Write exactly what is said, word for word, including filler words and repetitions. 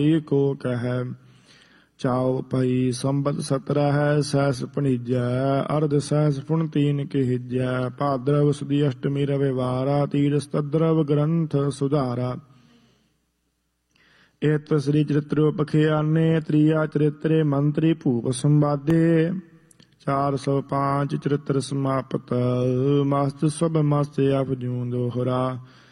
को कह चाओ पई संबत सत्रह सहस पणिजै अर्ध सहस पुण तीन किहिजै भाद्रव सुदी अष्टमी रविवारा तीरस तद्रव ग्रंथ सुधारा इत श्री चरित्रो पखियाने त्रिया चरित्रे मंत्री भूप संवादे चार सौ पांच चरित्र समाप्त मस्त सब मस्त अफजूं दोहरा